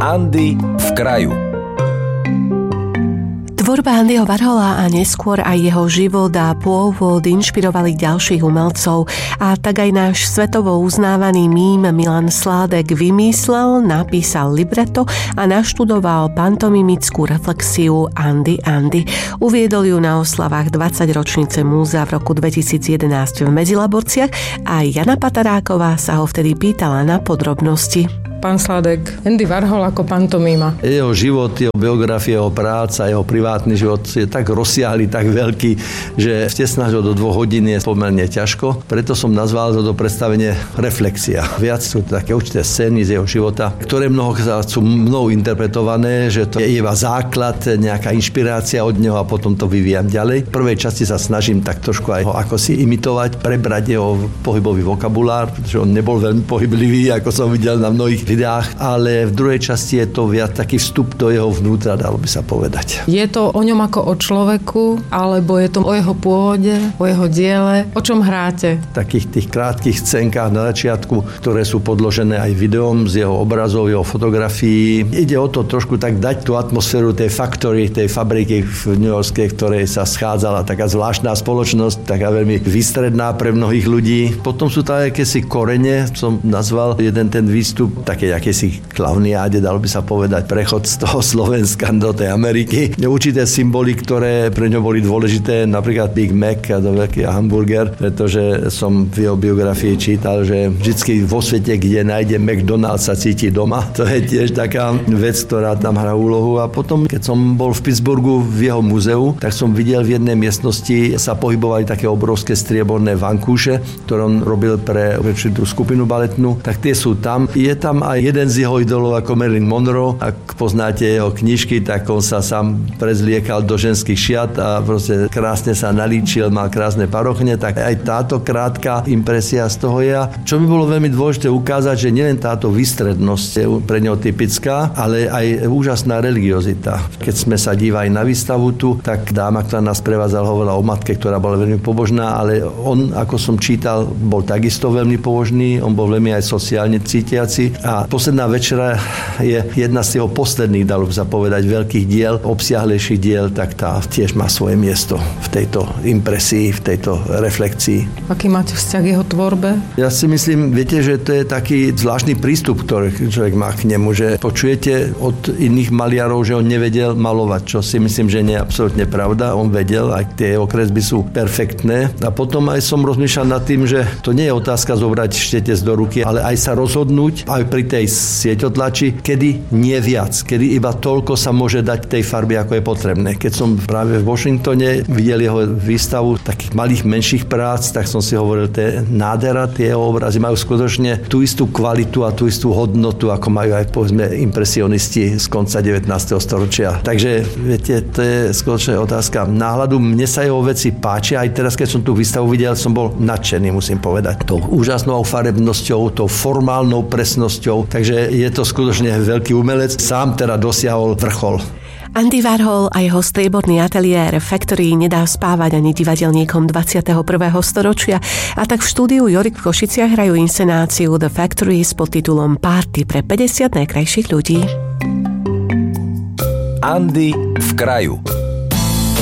Andy v kraju. Tvorba Andyho Warhola a neskôr aj jeho život a pôvod inšpirovali ďalších umelcov a tak aj náš svetovo uznávaný mím Milan Sládek vymyslel, napísal libreto a naštudoval pantomimickú reflexiu Andy. Uviedol ju na oslavách 20 ročnice múzea v roku 2011 v Medzilaborciach a Jana Pataráková sa ho vtedy pýtala na podrobnosti. Pán Sládek, Andy Warhol ako pantomima. Jeho život, jeho biografia, jeho práca, jeho privátny život je tak rozsiahly, tak veľký, že vtesnať ho do 2 hodín je pomerne ťažko. Preto som nazval toto predstavenie reflexia. Viac sú také určité scény z jeho života, ktoré mnohokrát sú mnou interpretované, že to je iba základ, nejaká inšpirácia od neho a potom to vyvíjam ďalej. V prvej časti sa snažím tak trošku aj ho ako si imitovať, prebrať jeho pohybový vokabulár, pretože on nebol veľmi pohyblivý, ako som videl na mnohých videách, ale v druhej časti je to viac taký vstup do jeho vnútra, dalo by sa povedať. Je to o ňom ako o človeku, alebo je to o jeho pôvode, o jeho diele? O čom hráte? V takých tých krátkych scénkách na začiatku, ktoré sú podložené aj videom z jeho obrazov, jeho fotografií. Ide o to trošku tak dať tú atmosféru tej factory, tej fabriky v New Yorkskej, ktorej sa schádzala taká zvláštna spoločnosť, taká veľmi výstredná pre mnohých ľudí. Potom sú tam akési korene, som nazval jeden ten výstup, také akési klavniáde, dalo by sa povedať, prechod z toho Slovenska do tej Ameriky. Určité symboly, ktoré pre ňo boli dôležité, napríklad Big Mac a to veľký hamburger, pretože som v jeho biografii čítal, že vždycky vo svete, kde nájde McDonald's, sa cíti doma. To je tiež taká vec, ktorá tam hrá úlohu. A potom, keď som bol v Pittsburghu v jeho múzeu, tak som videl v jednej miestnosti sa pohybovali také obrovské strieborné vankúše, ktoré on robil pre určitú skupinu baletnú, tak tie sú tam. Je tam aj jeden z jeho idolov ako Marilyn Monroe. Ak poznáte jeho knižky, tak on sa sám prezliekal do ženských šiat a proste krásne sa nalíčil, mal krásne parochne, tak aj táto krátka impresia z toho je. Čo by bolo veľmi dôležité ukázať, že nielen táto výstrednosť je pre neho typická, ale aj úžasná religiozita. Keď sme sa dívali na výstavu tu, tak dáma, ktorá nás prevádzala, hovorila o matke, ktorá bola veľmi pobožná, ale on, ako som čítal, bol takisto veľmi pobožný, on bol veľmi aj sociálne cítiaci. A posledná večera je jedna z jeho posledných, dalo by sa povedať, veľkých diel, obsiahlejších diel, tak tá tiež má svoje miesto v tejto impresii, v tejto reflexii. Aký máte vzťah k jeho tvorbe? Ja si myslím, viete, že to je taký zvláštny prístup, ktorý človek má k nemu, že počujete od iných maliarov, že on nevedel malovať, čo si myslím, že nie je absolútne pravda. On vedel, aj tie jeho kresby sú perfektné. A potom aj som rozmýšľal nad tým, že to nie je otázka zobrať štetec do ruky, ale aj sa rozhodnúť aj pri tej sieťotlači, kedy nie viac, kedy iba toľko sa môže dať tej farby, ako je potrebné. Keď som práve v Washingtone videl jeho výstavu takých malých, menších prác, tak som si hovoril, tie nádhera, tie jeho obrazy majú skutočne tú istú kvalitu a tú istú hodnotu, ako majú aj, povedzme, impresionisti z konca 19. storočia. Takže, viete, to je skutočne otázka náhľadu. Mne sa jeho veci páčia, aj teraz, keď som tú výstavu videl, som bol nadšený, musím povedať. Tou úžasnou farebnosťou, tou formálnou presnosťou. Takže je to skutočne veľký umelec. Sám teda dosiahol vrchol. Andy Warhol a jeho strieborný ateliér Factory nedá spávať ani divadelníkom 21. storočia, a tak v štúdiu Jorik v Košiciach hrajú inscenáciu The Factory s podtitulom Party pre 50 najkrajších ľudí. Andy v kraju.